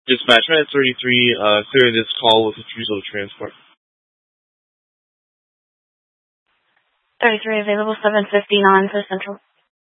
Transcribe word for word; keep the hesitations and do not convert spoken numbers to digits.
Dispatch, Med thirty-three, uh, clear this call with refusal to transport. thirty-three available, seven fifty-nine for Central.